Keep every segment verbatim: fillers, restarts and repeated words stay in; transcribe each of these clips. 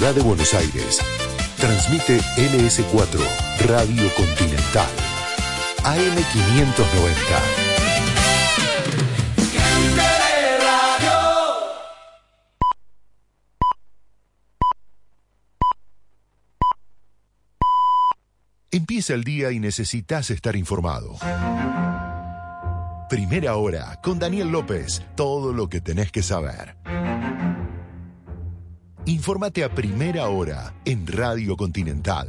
Ciudad de Buenos Aires. Transmite L S cuatro, Radio Continental. A M quinientos noventa. Empieza el día y necesitas estar informado. Primera Hora, con Daniel López. Todo lo que tenés que saber. Infórmate a Primera Hora en Radio Continental.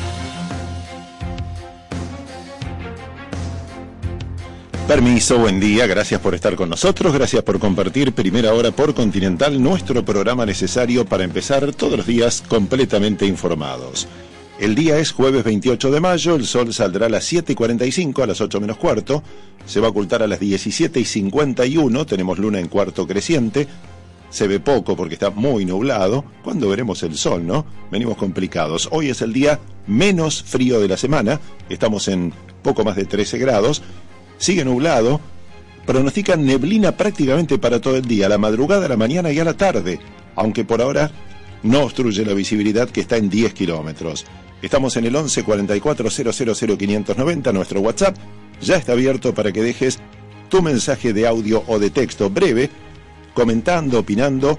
Permiso, buen día, gracias por estar con nosotros, gracias por compartir Primera Hora por Continental, nuestro programa necesario para empezar todos los días completamente informados. El día es jueves veintiocho de mayo, el sol saldrá a las siete y cuarenta y cinco, a las ocho menos cuarto, se va a ocultar a las diecisiete y cincuenta y uno, tenemos luna en cuarto creciente, se ve poco porque está muy nublado. ¿Cuándo veremos el sol, no? Venimos complicados. Hoy es el día menos frío de la semana, estamos en poco más de trece grados, sigue nublado, pronostican neblina prácticamente para todo el día, a la madrugada, a la mañana y a la tarde, aunque por ahora no obstruye la visibilidad, que está en diez kilómetros. Estamos en el once cuarenta y cuatro cero cero cero quinientos noventa, nuestro WhatsApp ya está abierto para que dejes tu mensaje de audio o de texto breve, comentando, opinando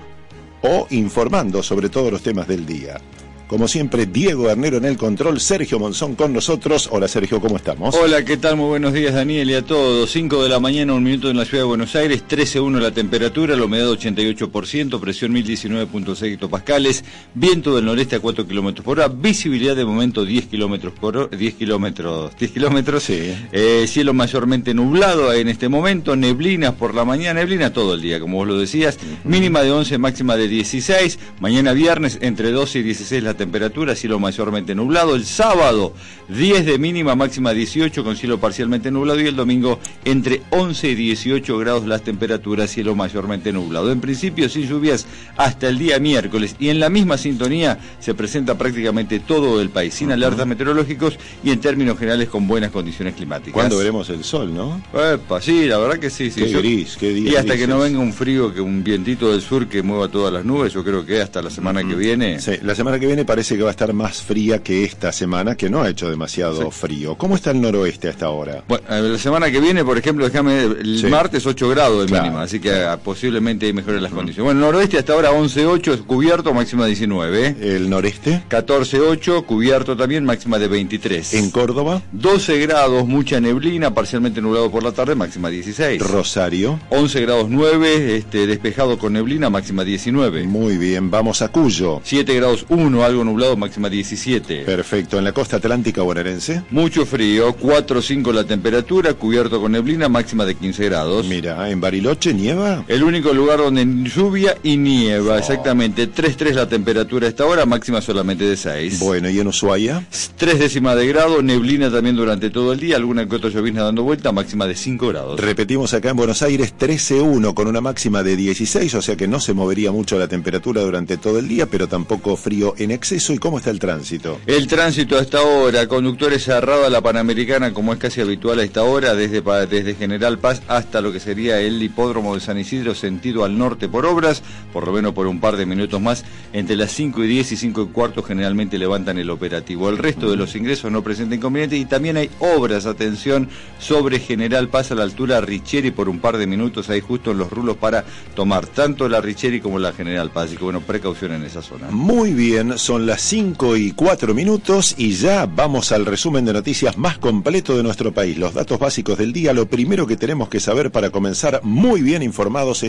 o informando sobre todos los temas del día. Como siempre, Diego Arnero en el control, Sergio Monzón con nosotros. Hola Sergio, ¿cómo estamos? Hola, ¿qué tal? Muy buenos días, Daniel, y a todos. cinco de la mañana, un minuto en la ciudad de Buenos Aires, trece punto uno la temperatura, la humedad ochenta y ocho por ciento, presión mil diecinueve punto seis hectopascales, viento del noreste a cuatro kilómetros por hora, visibilidad de momento diez kilómetros por hora, diez kilómetros, diez kilómetros, sí. eh, cielo mayormente nublado en este momento, neblinas por la mañana, neblina todo el día, como vos lo decías, uh-huh. Mínima de once, máxima de dieciséis, mañana viernes entre doce y dieciséis la temperatura, cielo mayormente nublado. El sábado diez de mínima, máxima dieciocho con cielo parcialmente nublado, y el domingo entre once y dieciocho grados las temperaturas, cielo mayormente nublado. En principio sin lluvias hasta el día miércoles, y en la misma sintonía se presenta prácticamente todo el país, sin uh-huh. alertas meteorológicos y en términos generales con buenas condiciones climáticas. ¿Cuándo veremos el sol, no? Epa, sí, la verdad que sí. sí qué yo, gris, qué día. Y hasta grises. que no venga un frío, que un vientito del sur que mueva todas las nubes, yo creo que hasta la semana uh-huh. que viene. Sí, la semana que viene parece que va a estar más fría que esta semana, que no ha hecho demasiado sí. frío. ¿Cómo está el noroeste hasta ahora? Bueno, la semana que viene, por ejemplo, déjame, el sí. martes ocho grados de claro, mínima, así que claro. posiblemente mejoren las uh-huh. condiciones. Bueno, el noroeste hasta ahora once punto ocho, cubierto, máxima diecinueve. ¿El noreste? catorce punto ocho, cubierto también, máxima de veintitrés. ¿En Córdoba? doce grados, mucha neblina, parcialmente nublado por la tarde, máxima dieciséis. ¿Rosario? once grados nueve, este, despejado con neblina, máxima diecinueve. Muy bien, vamos a Cuyo. siete grados uno, algo nublado, máxima diecisiete. Perfecto. ¿En la costa atlántica bonaerense? Mucho frío, cuatro cinco la temperatura, cubierto con neblina, máxima de quince grados. Mira, ¿en Bariloche nieva? El único lugar donde lluvia y nieva, oh. exactamente. tres tres la temperatura a esta hora, máxima solamente de seis. Bueno, ¿y en Ushuaia? tres décimas de grado, neblina también durante todo el día, alguna que otra llovizna dando vuelta, máxima de cinco grados. Repetimos acá en Buenos Aires, trece punto uno con una máxima de dieciséis, o sea que no se movería mucho la temperatura durante todo el día, pero tampoco frío en exceso. ¿Y cómo está el tránsito? El tránsito a esta hora, conductores cerrado a la Panamericana, como es casi habitual a esta hora, desde, desde General Paz hasta lo que sería el hipódromo de San Isidro, sentido al norte por obras, por lo menos por un par de minutos más, entre las cinco y diez y cinco y cuarto generalmente levantan el operativo. El resto de los ingresos no presenta inconveniente, y también hay obras, atención, sobre General Paz a la altura Richeri, por un par de minutos, ahí justo en los rulos para tomar tanto la Richeri como la General Paz, así que bueno, precaución en esa zona. Muy bien, son las cinco y cuatro minutos y ya vamos al resumen de noticias más completo de nuestro país. Los datos básicos del día, lo primero que tenemos que saber para comenzar muy bien informados